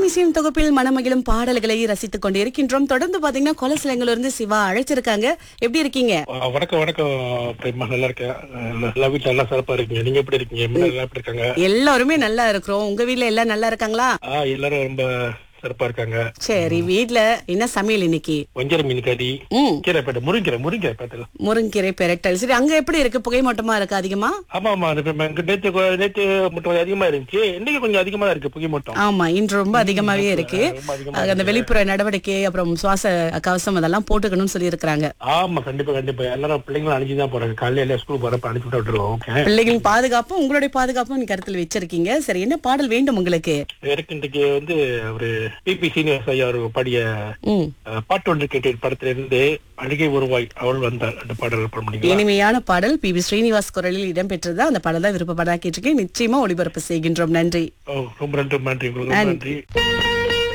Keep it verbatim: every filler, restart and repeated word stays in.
இன்னிசையும் தொகுப்பில் மனமகிழும் பாடல்களை ரசித்துக் கொண்டிருக்கின்றோம். தொடர்ந்து பாத்தீங்கன்னா கொலசிலங்கள்ல இருந்து சிவா அழைச்சிருக்காங்க. எப்படி இருக்கீங்க? ஆ, வணக்கம் வணக்கம் பிரேமா, நல்லா இருக்கேன். எல்லா எல்லா வீட்டுல நல்லா சிறப்பா இருக்கீங்க. நீங்க எப்படி இருக்கீங்க? எம்மா நல்லா எப்படி இருக்காங்க? எல்லாருமே நல்லா இருக்கிறோம். உங்க வீட்ல எல்லாம் நல்லா இருக்காங்களா? ஆ, எல்லாரும் ரொம்ப சிறப்பா இருக்காங்க. சரி, வீட்ல என்ன சமையல் இன்னைக்கு? வஞ்சர மீன் கறி, ம் கீரை பேட்டை, முருங்கீரை முருங்கீரை பேட்டை. முருங்கீரை பெரட்டல். சரி, அங்க எப்படி இருக்கு? புகை மூட்டமா இருக்கு அதிகமா? ஆமா ஆமா, அது இப்ப எங்க நேத்து கொ- நேத்து மட்டும் அதிகமா இருந்துச்சு. இன்னைக்கு கொஞ்சம் அதிகமா தான் இருக்கு புகை மூட்டம். ஆமா, இன்று ரொம்ப அதிகமாவே இருக்கு. ரொம்ப அதிகமா அஹ், அந்த இருக்கு. வெளிப்புற நடவடிக்கை அப்புறம் சுவாச கவசம் அதெல்லாம் போட்டுக்கணும்னு சொல்லி இருக்கிறாங்க. ஆமா, கண்டிப்பா கண்டிப்பா எல்லாரும் பிள்ளைங்களும் அணிஞ்சு தான் போறாங்க. காலையில ஸ்கூல் போறப்ப அனுப்பிச்சு விட்டு விட்டுருவோம். ஓகே, பிள்ளைகளின் பாதுகாப்பும் உங்களுடைய பாதுகாப்பும் நீங்க கருத்தில் வச்சிருக்கீங்க. சரி, என்ன பாடல் வேண்டும் உங்களுக்கு? எனக்கு இன்றைக்கு வந்து ஒரு பிபி சீனிவாஸ் ஐயா அவர் பாடிய ம் அஹ், பாட்டு ஒன்று கேட்டேன் படத்துல இருந்து அழுகை உருவாய் அவள் வந்தாள் அந்த பாடல் பாட முடியுங்களா? இனிமையான பாடல் பி வி ஸ்ரீனிவாஸ் குரலில் இடம்பெற்றது. அந்த பாடல் தான் விருப்பப்படா கேட்டிருக்கேன். நிச்சயமா ஒளிபரப்பு செய்கின்றோம். நன்றி. ஓ, ரொம்ப நன்றி நன்றி உங்களுக்கு ரொம்ப நன்றி.